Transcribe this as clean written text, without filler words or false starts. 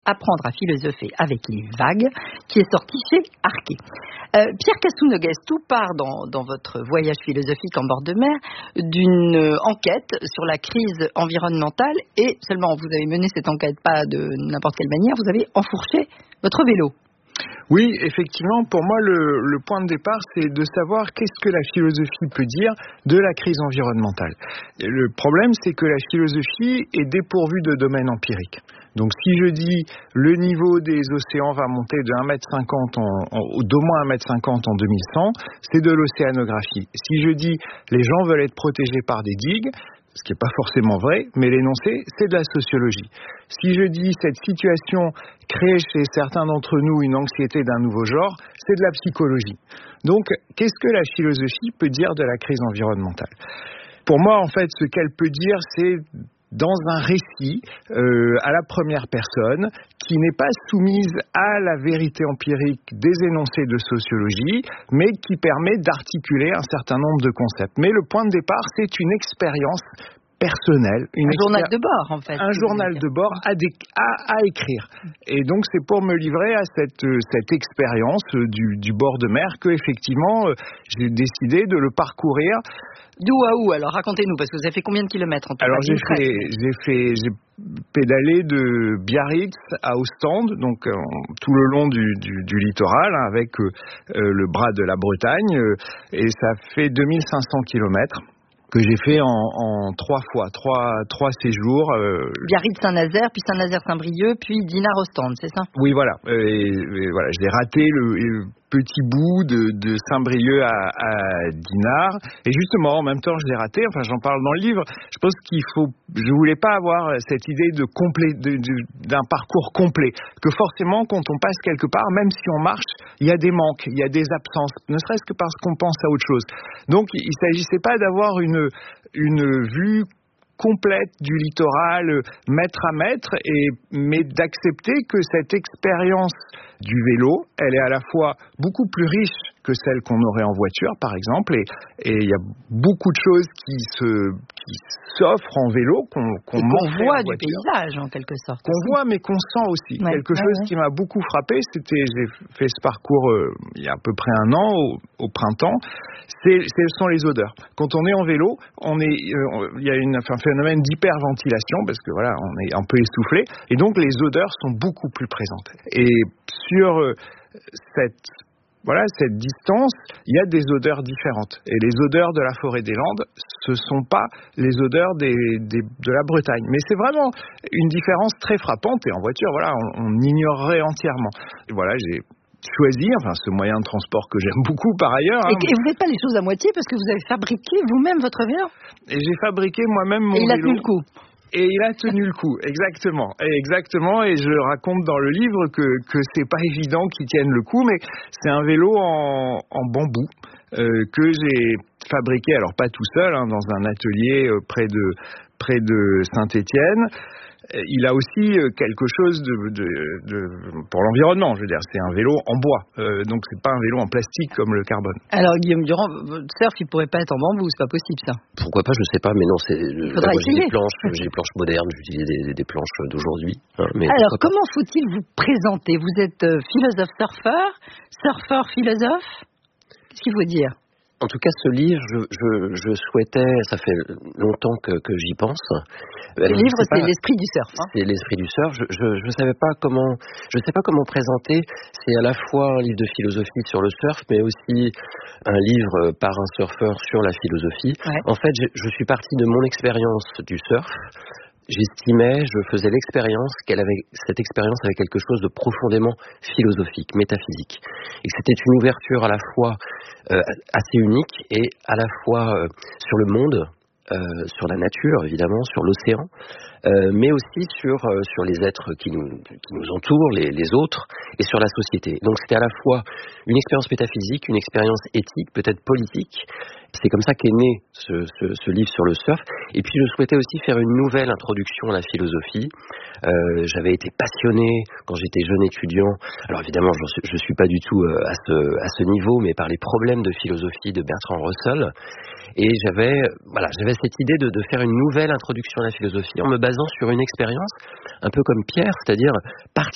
Apprendre à philosopher avec les vagues, qui est sorti chez Arché. Pierre Cassou-Noguestou part dans votre voyage philosophique en bord de mer d'une enquête sur la crise environnementale et seulement vous avez mené cette enquête pas de n'importe quelle manière, vous avez enfourché votre vélo. Oui, effectivement, pour moi, le point de départ, c'est de savoir qu'est-ce que la philosophie peut dire de la crise environnementale. Et le problème, c'est que la philosophie est dépourvue de domaine empirique. Donc si je dis le niveau des océans va monter de 1,50 m d'au moins 1,50 m en 2100, c'est de l'océanographie. Si je dis les gens veulent être protégés par des digues, ce qui n'est pas forcément vrai, mais l'énoncé, c'est de la sociologie. Si je dis cette situation crée chez certains d'entre nous une anxiété d'un nouveau genre, c'est de la psychologie. Donc, qu'est-ce que la philosophie peut dire de la crise environnementale ? Pour moi, en fait, ce qu'elle peut dire, c'est dans un récit à la première personne qui n'est pas soumise à la vérité empirique des énoncés de sociologie, mais qui permet d'articuler un certain nombre de concepts. Mais le point de départ, c'est une expérience personnelle. Un journal de bord, en fait. Un journal de bord à écrire. Et donc, c'est pour me livrer à cette expérience du bord de mer que, effectivement, j'ai décidé de le parcourir. D'où à où? Alors, racontez-nous, parce que vous avez fait combien de kilomètres en tout? Alors, j'ai pédalé de Biarritz à Ostende, donc tout le long du littoral, avec le bras de la Bretagne, et ça fait 2500 kilomètres. Que j'ai fait en 3 fois, 3 séjours. Biarritz-Saint-Nazaire, puis Saint-Nazaire-Saint-Brieuc, puis Dinard-Ostende, c'est ça? Oui, voilà. Et voilà, j'ai raté le petit bout de Saint-Brieuc à Dinard. Et justement, en même temps, je l'ai raté. Enfin, j'en parle dans le livre. Je pense je voulais pas avoir cette idée d'un parcours complet. Que forcément, quand on passe quelque part, même si on marche, il y a des manques, il y a des absences. Ne serait-ce que parce qu'on pense à autre chose. Donc, il s'agissait pas d'avoir une vue complète du littoral, mètre à mètre, mais d'accepter que cette expérience du vélo, elle est à la fois beaucoup plus riche que celle qu'on aurait en voiture, par exemple, et il y a beaucoup de choses qui s'offrent en vélo, qu'on voit du paysage, en quelque sorte. Qu'on voit, mais qu'on sent aussi. Ouais, Quelque chose qui m'a beaucoup frappé, j'ai fait ce parcours il y a à peu près 1 an, au printemps, ce sont les odeurs. Quand on est en vélo, il y a un phénomène d'hyperventilation, parce que voilà, on est un peu essoufflé, et donc les odeurs sont beaucoup plus présentes. Et sur cette distance, il y a des odeurs différentes. Et les odeurs de la forêt des Landes, ce ne sont pas les odeurs de la Bretagne. Mais c'est vraiment une différence très frappante. Et en voiture, voilà, on ignorerait entièrement. Et voilà, j'ai choisi, ce moyen de transport que j'aime beaucoup par ailleurs. Et vous ne faites pas les choses à moitié parce que vous avez fabriqué vous-même votre vélo. Et j'ai fabriqué moi-même mon vélo. Et il a tenu le coup. Et il a tenu le coup, exactement. Et je raconte dans le livre que c'est pas évident qu'il tienne le coup, mais c'est un vélo en bambou que j'ai fabriqué, alors pas tout seul, dans un atelier près de Saint-Étienne. Il a aussi quelque chose pour l'environnement, je veux dire, c'est un vélo en bois, donc c'est pas un vélo en plastique comme le carbone. Alors Guillaume Durand, votre surf, il pourrait pas être en bambou, c'est pas possible ça. Pourquoi pas, je sais pas, mais non, faudra essayer. J'ai des planches modernes, j'utilise des planches d'aujourd'hui. Mais alors comment faut-il vous présenter? Vous êtes philosophe surfeur philosophe? Qu'est-ce qu'il faut dire? En tout cas, ce livre, je souhaitais, ça fait longtemps que j'y pense. Le livre, c'est l'esprit du surf. C'est l'esprit du surf. Je sais pas comment présenter. C'est à la fois un livre de philosophie sur le surf, mais aussi un livre par un surfeur sur la philosophie. Ouais. En fait, je suis parti de mon expérience du surf. Je faisais l'expérience cette expérience avait quelque chose de profondément philosophique, métaphysique. Et que c'était une ouverture à la fois assez unique et à la fois sur le monde, sur la nature évidemment, sur l'océan, mais aussi sur les êtres qui nous entourent, les autres, et sur la société. Donc c'était à la fois une expérience métaphysique, une expérience éthique, peut-être politique. C'est comme ça qu'est né ce livre sur le surf. Et puis je souhaitais aussi faire une nouvelle introduction à la philosophie. J'avais été passionné quand j'étais jeune étudiant. Alors évidemment, je suis pas du tout à ce niveau, mais par les problèmes de philosophie de Bertrand Russell. Et j'avais cette idée de faire une nouvelle introduction à la philosophie en me basant sur une expérience un peu comme Pierre, c'est-à-dire partir